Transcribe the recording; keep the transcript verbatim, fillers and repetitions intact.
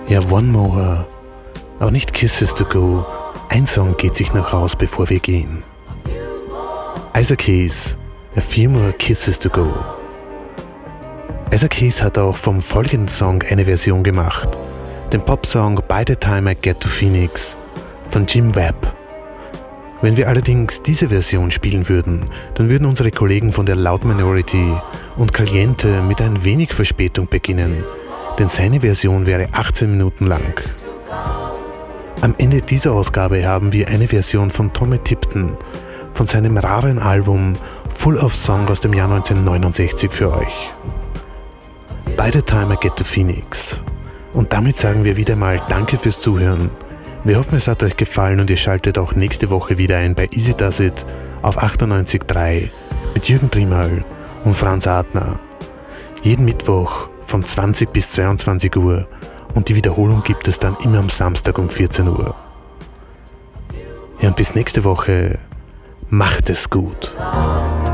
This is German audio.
Ja, One More, aber nicht Kisses to Go. Ein Song geht sich noch aus, bevor wir gehen. Isaac Hayes, A Few More Kisses to Go. Isaac Hayes hat auch vom folgenden Song eine Version gemacht, den Popsong By the Time I Get to Phoenix von Jim Webb. Wenn wir allerdings diese Version spielen würden, dann würden unsere Kollegen von der Loud Minority und Caliente mit ein wenig Verspätung beginnen, denn seine Version wäre achtzehn Minuten lang. Am Ende dieser Ausgabe haben wir eine Version von Tommy Tipton von seinem raren Album Full of Song aus dem Jahr neunzehnhundertneunundsechzig für euch. By the Time I Get to Phoenix. Und damit sagen wir wieder mal Danke fürs Zuhören. Wir hoffen, es hat euch gefallen und ihr schaltet auch nächste Woche wieder ein bei Easy Does It auf achtundneunzig Komma drei mit Jürgen Trimal und Franz Adner. Jeden Mittwoch von zwanzig bis zweiundzwanzig Uhr und die Wiederholung gibt es dann immer am Samstag um vierzehn Uhr. Ja, und bis nächste Woche. Macht es gut.